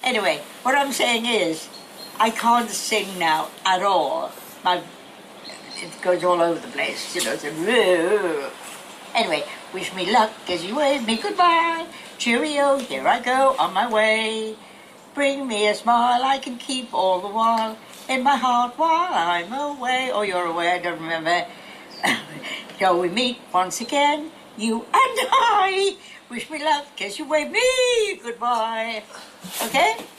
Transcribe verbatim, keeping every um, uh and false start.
Anyway, what I'm saying is, I can't sing now at all. My, it goes all over the place, you know. It's a, anyway, wish me luck as you wave me goodbye. Cheerio, here I go on my way. Bring me a smile I can keep all the while in my heart while I'm away. Oh, you're away, I don't remember. Shall we meet once again, you and I? Wish me luck as you wave me goodbye. Okay?